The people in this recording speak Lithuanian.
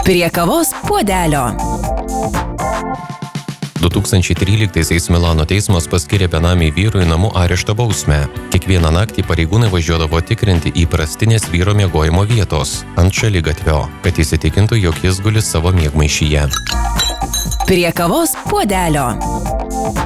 Prie kavos puodelio. 2013 Milano teismas paskyrė benamiai vyrui namų arešto bausmę. Kiekvieną naktį pareigūnai važiuodavo tikrinti įprastinės vyro miegojimo vietos ant šaligatvio, kad įsitikintų, jog jis guli savo miegmaišyje. Prie kavos puodelio.